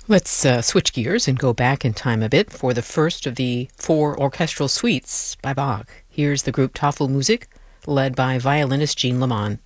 Let's switch gears and go back in time a bit for the first of the four orchestral suites by Bach. Here's the group Tafelmusik, led by violinist Jean Lamont.